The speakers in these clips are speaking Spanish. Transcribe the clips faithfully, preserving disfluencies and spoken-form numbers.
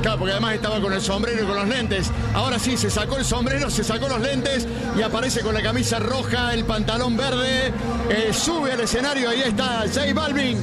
Claro, porque además estaba con el sombrero y con los lentes. Ahora sí, se sacó el sombrero, se sacó los lentes y aparece con la camisa roja, el pantalón verde. Eh, sube al escenario, ahí está J Balvin.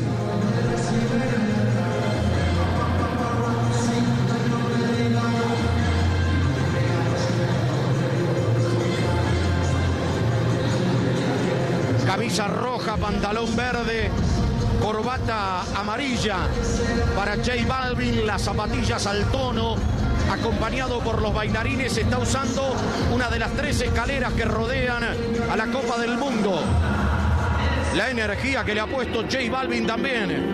Camisa roja, pantalón verde, corbata amarilla para J Balvin, las zapatillas al tono, acompañado por los bailarines. Está usando una de las tres escaleras que rodean a la Copa del Mundo. La energía que le ha puesto J Balvin también.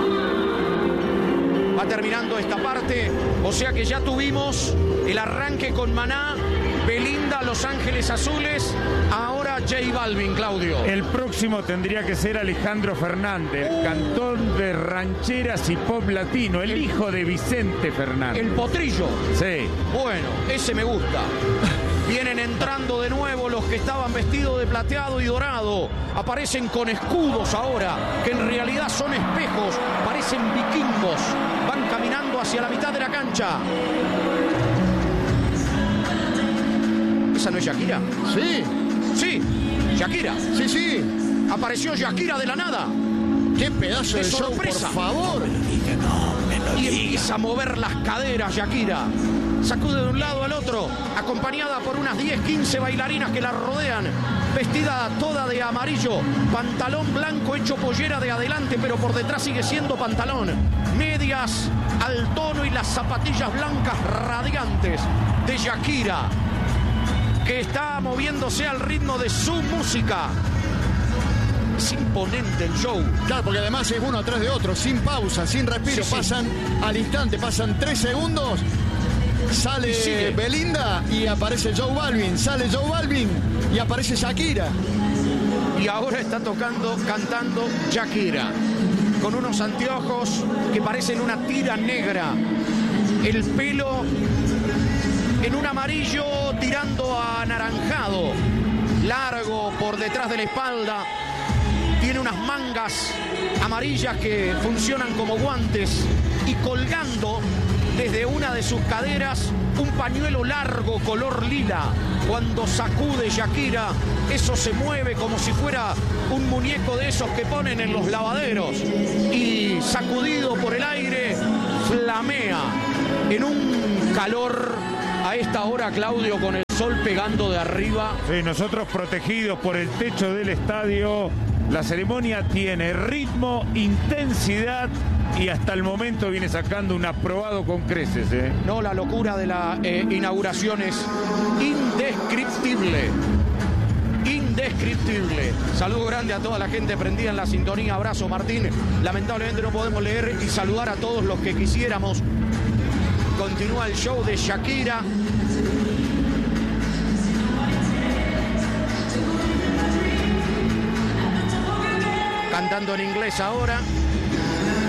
Va terminando esta parte, o sea que ya tuvimos el arranque con Maná, Belinda, Los Ángeles Azules, ahora J Balvin, Claudio. El próximo tendría que ser Alejandro Fernández, cantor de rancheras y pop latino, el hijo de Vicente Fernández. El potrillo. Sí. Bueno, ese me gusta. Vienen entrando de nuevo los que estaban vestidos de plateado y dorado. Aparecen con escudos ahora, que en realidad son espejos, parecen vikingos. Van caminando hacia la mitad de la cancha. ¿Esa no es Shakira? Sí. Sí, Shakira. Sí, sí. Apareció Shakira de la nada. ¡Qué pedazo ¡Qué de show, sorpresa! por favor! Y empieza a mover las caderas Shakira. Sacude de un lado al otro, acompañada por unas diez, quince bailarinas que la rodean, vestida toda de amarillo, pantalón blanco hecho pollera de adelante, pero por detrás sigue siendo pantalón. Medias al tono y las zapatillas blancas radiantes de Shakira, que está moviéndose al ritmo de su música. Es imponente el show. Claro, porque además es uno atrás de otro, sin pausa, sin respiro. Sí, sí. Pasan al instante, pasan tres segundos. Sale Y Belinda y aparece J Balvin. Sale J Balvin y aparece Shakira. Y ahora está tocando, cantando Shakira, con unos anteojos que parecen una tira negra. El pelo en un amarillo tirando a anaranjado, largo por detrás de la espalda. Tiene unas mangas amarillas que funcionan como guantes y colgando desde una de sus caderas un pañuelo largo color lila. Cuando sacude Shakira, eso se mueve como si fuera un muñeco de esos que ponen en los lavaderos. Y sacudido por el aire, flamea en un calor a esta hora, Claudio, con el sol pegando de arriba. Sí, nosotros protegidos por el techo del estadio. La ceremonia tiene ritmo, intensidad y hasta el momento viene sacando un aprobado con creces. ¿eh? No, la locura de la eh, inauguración es indescriptible. Indescriptible. Saludo grande a toda la gente prendida en la sintonía. Abrazo, Martín. Lamentablemente no podemos leer y saludar a todos los que quisiéramos. Continúa el show de Shakira. Cantando en inglés ahora.